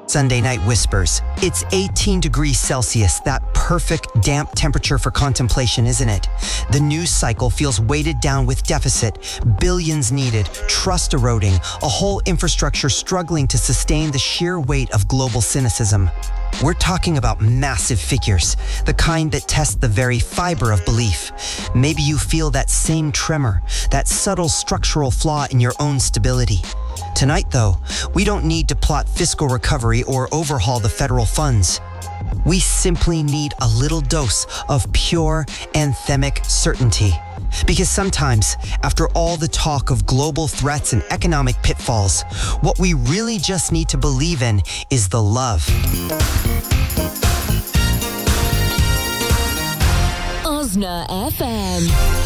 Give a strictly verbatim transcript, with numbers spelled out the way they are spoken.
Sunday Night Whispers. It's eighteen degrees Celsius, that perfect damp temperature for contemplation, isn't it? The news cycle feels weighted down with deficit, billions needed, trust eroding, a whole infrastructure struggling to sustain the sheer weight of global cynicism. We're talking about massive figures, the kind that test the very fiber of belief. Maybe you feel that same tremor, that subtle structural flaw in your own stability. Tonight, though, we don't need to plot fiscal recovery or overhaul the federal funds. We simply need a little dose of pure anthemic certainty. Because sometimes, after all the talk of global threats and economic pitfalls, what we really just need to believe in is the love. Osna F M.